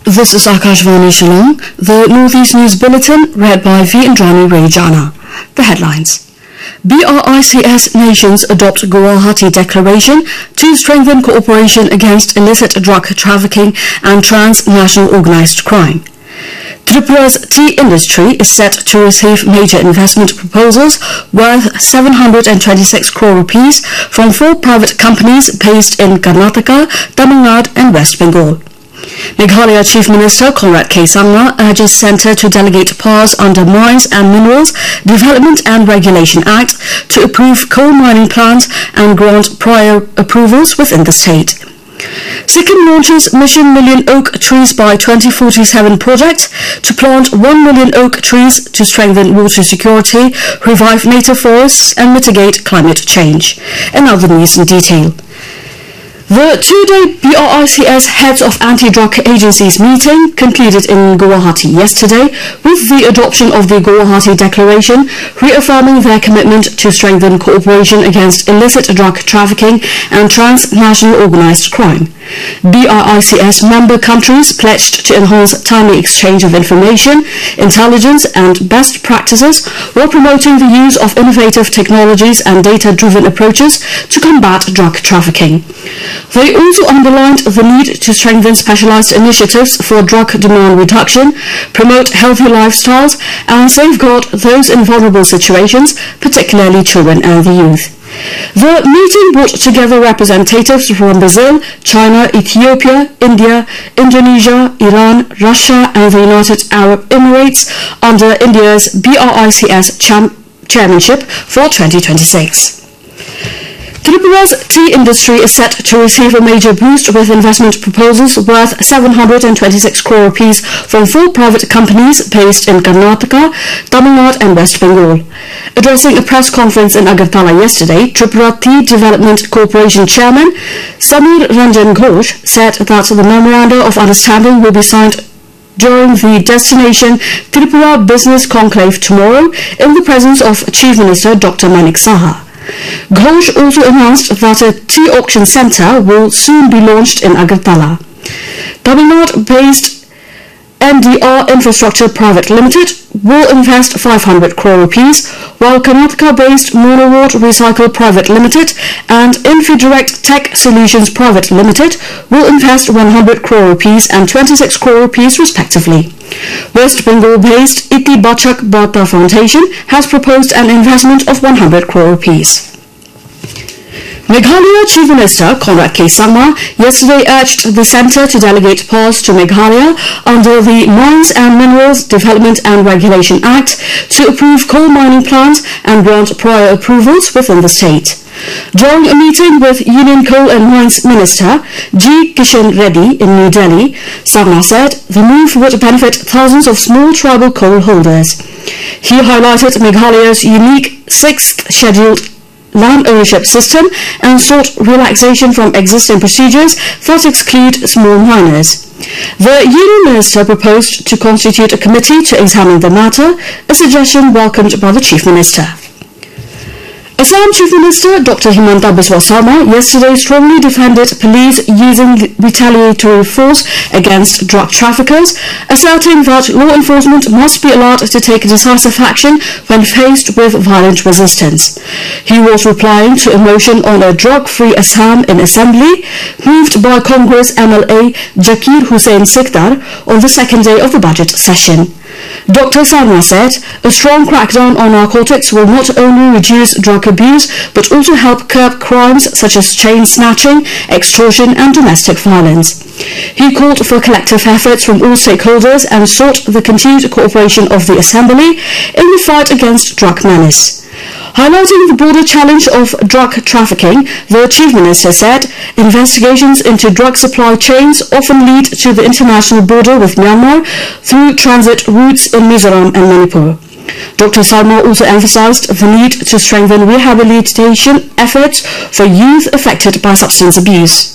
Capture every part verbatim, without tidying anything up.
This is Akashvani Shillong, the Northeast News Bulletin, read by V. Indrani Rejana. The headlines. BRICS nations adopt Guwahati Declaration to strengthen cooperation against illicit drug trafficking and transnational organized crime. Tripura's tea industry is set to receive major investment proposals worth seven hundred twenty-six crore rupees from four private companies based in Karnataka, Tamil Nadu and West Bengal. Meghalaya Chief Minister Conrad K. Sangma urges Centre to delegate powers under Mines and Minerals Development and Regulation Act to approve coal mining plans and grant prior approvals within the state. Sikkim launches Mission Million Oak Trees by twenty forty-seven project to plant one million oak trees to strengthen water security, revive native forests and mitigate climate change. And now the news in detail. The two-day BRICS Heads of Anti-Drug Agencies meeting concluded in Guwahati yesterday with the adoption of the Guwahati Declaration, reaffirming their commitment to strengthen cooperation against illicit drug trafficking and transnational organized crime. BRICS member countries pledged to enhance timely exchange of information, intelligence and best practices while promoting the use of innovative technologies and data-driven approaches to combat drug trafficking. They also underlined the need to strengthen specialized initiatives for drug demand reduction, promote healthy lifestyles, and safeguard those in vulnerable situations, particularly children and the youth. The meeting brought together representatives from Brazil, China, Ethiopia, India, Indonesia, Iran, Russia, and the United Arab Emirates under India's BRICS chairmanship for twenty twenty-six. Tripura's tea industry is set to receive a major boost with investment proposals worth seven hundred twenty-six crore rupees from four private companies based in Karnataka, Tamil Nadu and West Bengal. Addressing a press conference in Agartala yesterday, Tripura Tea Development Corporation Chairman Samir Ranjan Ghosh said that the Memoranda of Understanding will be signed during the Destination Tripura Business Conclave tomorrow in the presence of Chief Minister Doctor Manik Saha. Ghosh also announced that a tea auction centre will soon be launched in Agartala. Tamil Nadu-based N D R Infrastructure Private Limited will invest five hundred crore rupees, while Karnataka-based Monowart Recycle Private Limited and Infidirect Tech Solutions Private Limited will invest one hundred crore rupees and twenty-six crore rupees respectively. West Bengal-based Iti Bachak Bata Foundation has proposed an investment of one hundred crore rupees. Meghalaya Chief Minister Conrad K. Sangma yesterday urged the Centre to delegate powers to Meghalaya under the Mines and Minerals Development and Regulation Act to approve coal mining plans and grant prior approvals within the state. During a meeting with Union Coal and Mines Minister G. Kishan Reddy in New Delhi, Sangma said the move would benefit thousands of small tribal coal holders. He highlighted Meghalaya's unique sixth scheduled land ownership system and sought relaxation from existing procedures that exclude small miners. The Union Minister proposed to constitute a committee to examine the matter, a suggestion welcomed by the Chief Minister. Assam Chief Minister Doctor Himanta Biswa Sarma yesterday strongly defended police using retaliatory force against drug traffickers, asserting that law enforcement must be allowed to take decisive action when faced with violent resistance. He was replying to a motion on a drug-free Assam in Assembly, moved by Congress M L A Jakir Hussain Sikdar on the second day of the budget session. Doctor Sarma said, a strong crackdown on narcotics will not only reduce drug abuse but also help curb crimes such as chain snatching, extortion and domestic violence. He called for collective efforts from all stakeholders and sought the continued cooperation of the Assembly in the fight against drug menace. Highlighting the broader challenge of drug trafficking, the Chief Minister said investigations into drug supply chains often lead to the international border with Myanmar through transit routes in Mizoram and Manipur. Doctor Sarma also emphasized the need to strengthen rehabilitation efforts for youth affected by substance abuse.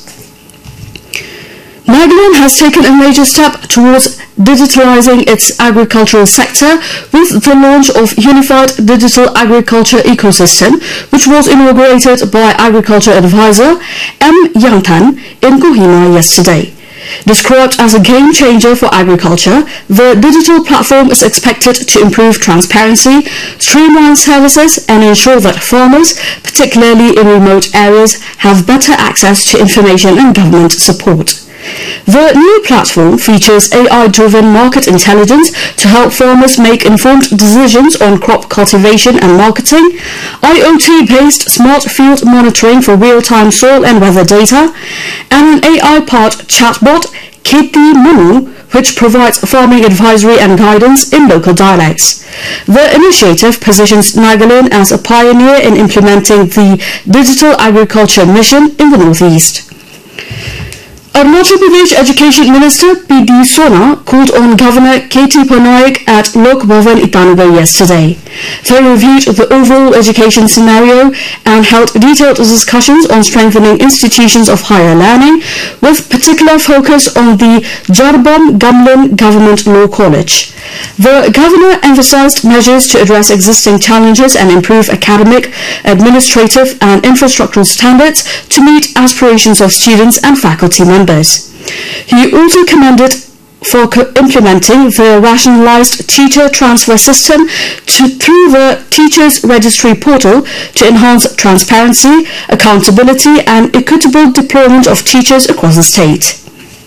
Nagaland has taken a major step towards digitalizing its agricultural sector with the launch of Unified Digital Agriculture Ecosystem, which was inaugurated by Agriculture Advisor M. Yangtan in Kohima yesterday. Described as a game changer for agriculture, the digital platform is expected to improve transparency, streamline services, and ensure that farmers, particularly in remote areas, have better access to information and government support. The new platform features A I-driven market intelligence to help farmers make informed decisions on crop cultivation and marketing, I O T-based smart field monitoring for real-time soil and weather data, and an A I-powered chatbot, Kheti Manu, which provides farming advisory and guidance in local dialects. The initiative positions Nagaland as a pioneer in implementing the Digital Agriculture Mission in the Northeast. Arunachal Pradesh Education Minister P D Sona called on Governor K T Panaik at Lok Bhavan Itanagar yesterday. They reviewed the overall education scenario and held detailed discussions on strengthening institutions of higher learning, with particular focus on the Jarbon Gamlin Government Law College. The governor emphasized measures to address existing challenges and improve academic, administrative and infrastructural standards to meet aspirations of students and faculty members. He also commended for implementing the rationalized teacher transfer system to, through the Teachers Registry portal to enhance transparency, accountability and equitable deployment of teachers across the state.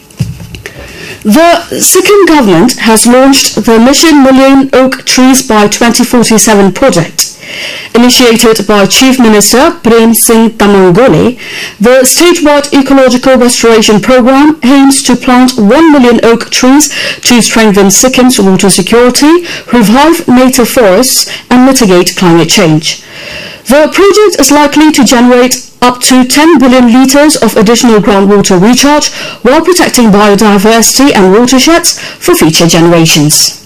The Sikkim government has launched the Mission Million Oak Trees by twenty forty-seven project. Initiated by Chief Minister Prem Singh Tamangole, the statewide ecological restoration program aims to plant one million oak trees to strengthen Sikkim's water security, revive native forests and mitigate climate change. The project is likely to generate up to ten billion litres of additional groundwater recharge while protecting biodiversity and watersheds for future generations.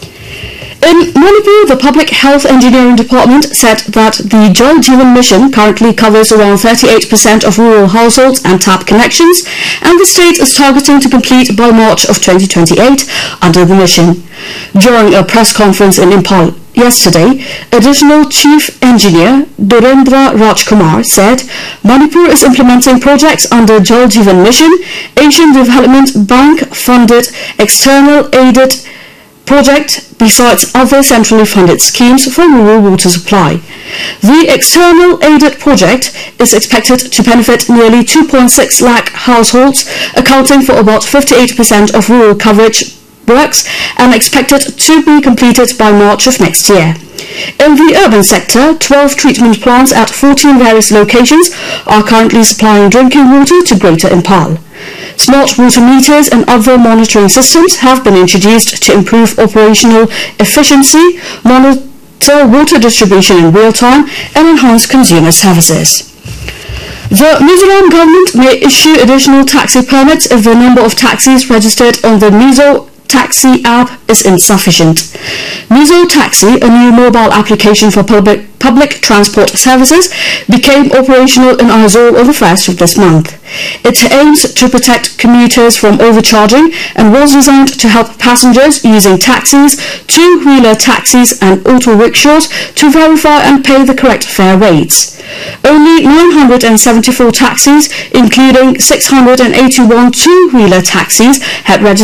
In Manipur, the Public Health Engineering Department said that the Jal Jeevan Mission currently covers around thirty-eight percent of rural households and tap connections, and the state is targeting to complete by March of twenty twenty-eight under the mission. During a press conference in Impal yesterday, Additional Chief Engineer Durendra Rajkumar said Manipur is implementing projects under Jal Jeevan Mission, Asian Development Bank funded external aided project besides other centrally funded schemes for rural water supply. The external aided project is expected to benefit nearly two point six lakh households, accounting for about fifty-eight percent of rural coverage works, and expected to be completed by March of next year. In the urban sector, twelve treatment plants at fourteen various locations are currently supplying drinking water to Greater Impal. Smart water meters and other monitoring systems have been introduced to improve operational efficiency, monitor water distribution in real time, and enhance consumer services. The Mizoram government may issue additional taxi permits if the number of taxis registered on the Mizo Taxi app is insufficient. Mizo Taxi, a new mobile application for public, public transport services, became operational in Aizawl on the first of this month. It aims to protect commuters from overcharging and was designed to help passengers using taxis, two-wheeler taxis and auto rickshaws to verify and pay the correct fare rates. Only nine hundred seventy-four taxis, including six hundred eighty-one two-wheeler taxis, had registered